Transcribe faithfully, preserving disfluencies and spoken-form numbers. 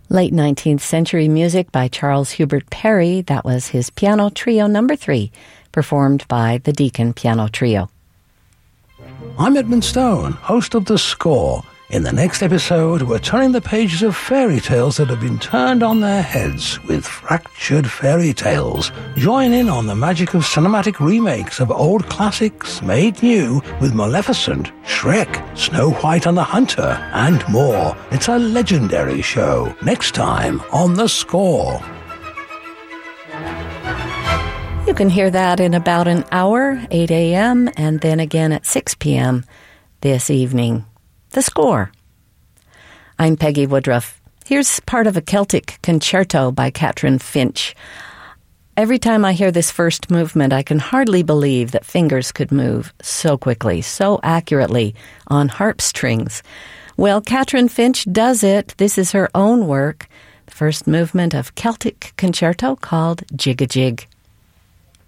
Late nineteenth century music by Charles Hubert Perry. That was his Piano Trio number three, performed by the Deacon Piano Trio. I'm Edmund Stone, host of The Score. In the next episode, we're turning the pages of fairy tales that have been turned on their heads with Fractured Fairy Tales. Join in on the magic of cinematic remakes of old classics made new with Maleficent, Shrek, Snow White and the Hunter, and more. It's a legendary show. Next time on The Score. You can hear that in about an hour, eight a.m., and then again at six p.m. this evening. The Score. I'm Peggy Woodruff. Here's part of a Celtic concerto by Katrin Finch. Every time I hear this first movement, I can hardly believe that fingers could move so quickly, so accurately on harp strings. Well, Katrin Finch does it. This is her own work. The first movement of Celtic concerto called Jig-a-Jig.